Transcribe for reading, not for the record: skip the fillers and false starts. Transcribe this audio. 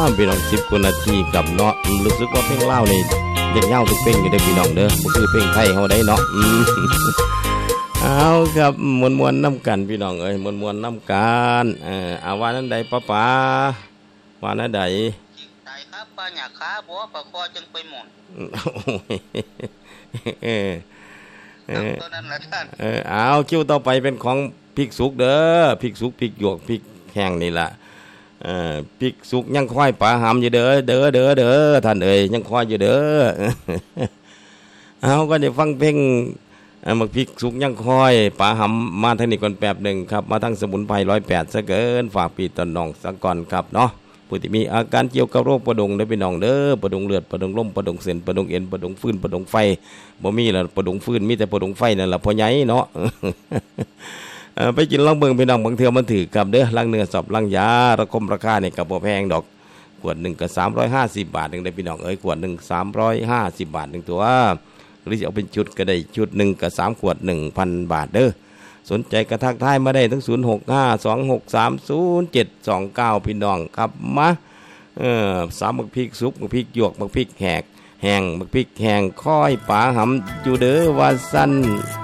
พี่น้อง10กว่านาทีกับเนาะรู้สึกว่าเพลงลาวนี่ยาวๆทุกเพลงอยู่ได้พี่น้องเด้อบ่คือเพลงไทยเฮาได้เนาะเอาครับมวนๆนำกันพี่น้องเอ้ยมวนๆนำกันเอาว่านั้นใดป้าว่านั้นใดใดครับปลาหยาขาบ่ปลาคอจึงไปหมุนตัวนั้นล่ะท่านเอาคิวต่อไปเป็นของพริกสุกเด้อพริกสุกพริกหยวกพริกแห้งนี่ล่ะพริกสุกยังค่อยปลาหำอยู่เด้อท่านเอ้ยยังค่อยอยู่เด้อเอาก็ได้ฟังเพลงมักพริกสุกยังค่อยปลาหำมาทางนี้ก่อนแป๊บนึงครับมาทางสมุนไพร108ซะเกินฝากพี่ต้นน้องสักก่อนครับเนาะผู้ที่มีอาการเกี่ยวกับโรคประดงได้พี่น้องเด้อประดงเลือดประดงลมประดงเส้นประดงเอ็นประดงฟืนประดงไฟบ่มีล่ะประดงฟืนมีแต่ประดงไฟนั่นล่ะพ่อใหญ่เนาะไปกินลองเบิ่งพี่น้องบางเทื่อมันถือกับเด้อล้างเนื้อสับล้างยาระคมราคานี่ก็บ่แพงดอกขวดนึงก็350บาทนึงได้พี่น้องเอ้ยขวดนึง350บาทนึงตัวหรือจะเอาเป็นชุดก็ได้ชุดนึงก็3ขวด 1,000 บาทเด้อสนใจกระทักทายมาได้ทั้ง0652630729พี่น้องครับมาสามมักพริกสุกมักพริกหยวกมักพริกแห้งมักพริกแห้งค่อยปลาหำอยู่เด้อว่าซั่น